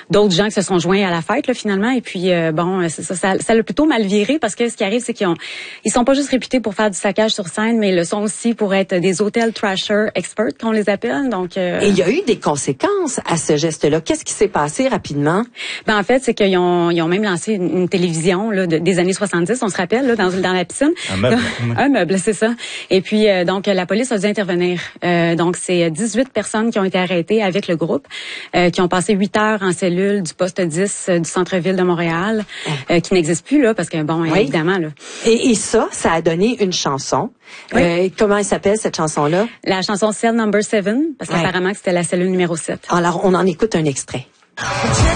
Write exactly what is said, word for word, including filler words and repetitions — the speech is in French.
d'autres gens qui se sont joints à la fête là, finalement. Et puis euh, bon, ça, ça, ça l'a plutôt mal viré parce que ce qui arrive, c'est qu'ils ont, ils sont pas juste réputés pour faire du saccage sur scène, mais ils le sont aussi pour être des hôtels trashers experts, qu'on les appelle. Donc euh, et il y a eu des conséquences à ce geste-là. Qu'est-ce qui s'est passé rapidement? Ben en fait, c'est qu'ils ont, ils ont même lancé une, une télévision là, de, des années soixante-dix, on se rappelle, là, dans, dans la piscine. Un meuble. Un meuble, c'est ça. Et puis, euh, donc, la police a dû intervenir. Euh, donc, c'est dix-huit personnes qui ont été arrêtées avec le groupe, euh, qui ont passé huit heures en cellule du poste dix euh, du centre-ville de Montréal, euh, qui n'existe plus, là, parce que, bon, oui. évidemment, là. Et, et ça, ça a donné une chanson. Oui. Euh, comment elle s'appelle, cette chanson-là? La chanson Cell Number Seven, parce qu'apparemment, ouais. c'était la cellule numéro sept. Alors, on en écoute un extrait.